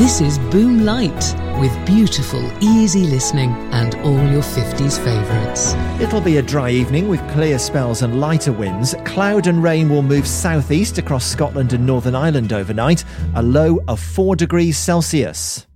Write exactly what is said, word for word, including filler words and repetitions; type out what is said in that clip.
This is Boom Light, with beautiful, easy listening and all your fifties favourites. It'll be a dry evening with clear spells and lighter winds. Cloud and rain will move southeast across Scotland and Northern Ireland overnight, a low of four degrees Celsius.